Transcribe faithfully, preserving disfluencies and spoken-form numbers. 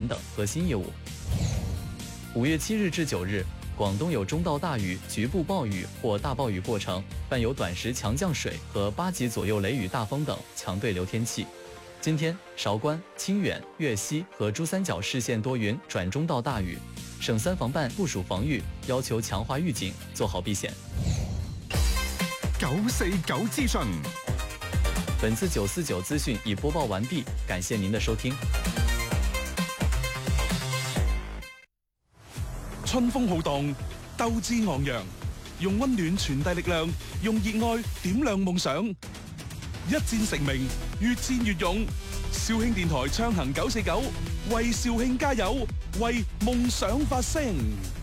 等核心业务。五月七日至九日，广东有中到大雨、局部暴雨或大暴雨过程，伴有短时强降水和八级左右雷雨大风等强对流天气。今天，韶关、清远、粤西和珠三角市县多云转中到大雨，省三防办部署防御，要求强化预警，做好避险。 九四九資訊， 本次九四九資訊已播報完畢，感謝您的收聽。 春風浩蕩，鬥志昂揚，用溫暖傳遞力量，用熱愛點亮夢想。一戰成名，越戰越勇。肇慶電台暢行九四九，為肇慶加油，為夢想發聲。